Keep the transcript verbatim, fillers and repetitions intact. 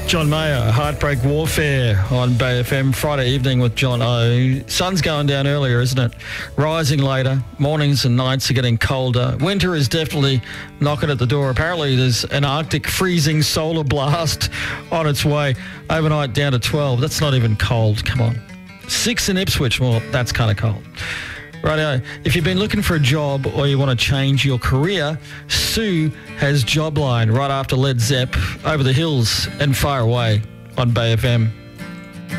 John Mayer, Heartbreak Warfare on Bay F M, Friday evening with John O. Sun's going down earlier, isn't it? Rising later. Mornings and nights are getting colder. Winter is definitely knocking at the door. Apparently there's an Arctic freezing solar blast on its way. Overnight down to twelve. That's not even cold. Come on. Six in Ipswich. Well, that's kind of cold. Righto. If you've been looking for a job or you want to change your career, Sue has Jobline right after Led Zepp, Over the Hills and Far Away on Bay F M.